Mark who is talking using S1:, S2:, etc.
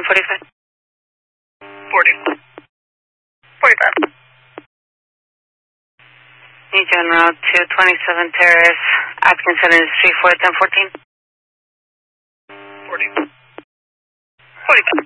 S1: 45.
S2: 40. 45.
S1: Need you en route to 27 Terrace, Atkinson Street 41014.
S2: 40. 45.